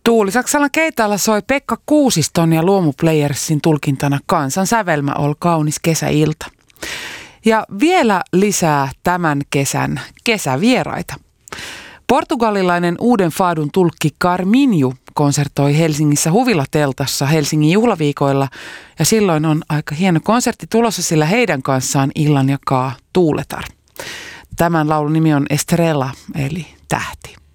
Tuulisaksalan keitaalla soi Pekka Kuusiston ja Luomuplayersin tulkintana Kansan sävelmä ol kaunis kesäilta. Ja vielä lisää tämän kesän kesävieraita. Portugalilainen uuden faadun tulkki Carminho konsertoi Helsingissä Huvilateltassa Helsingin juhlaviikoilla ja silloin on aika hieno konsertti tulossa, sillä heidän kanssaan illan jakaa Tuuletar. Tämän laulun nimi on Estrella eli tähti.